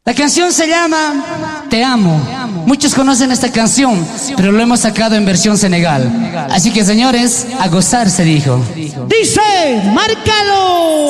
La canción se llama Te Amo. Muchos conocen esta canción, pero lo hemos sacado en versión Senegal. Así que, señores, a gozar se dijo. Dice, márcalo.